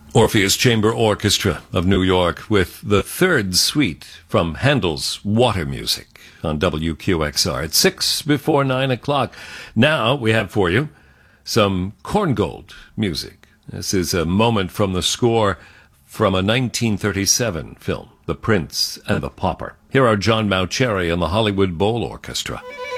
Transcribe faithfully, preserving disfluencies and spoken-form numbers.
Orpheus Chamber Orchestra of New York with the third suite from Handel's Water Music on W Q X R at six before nine o'clock. Now we have for you some Korngold music. This is a moment from the score from a nineteen thirty-seven film, The Prince and the Pauper. Here are John Mauceri and the Hollywood Bowl Orchestra.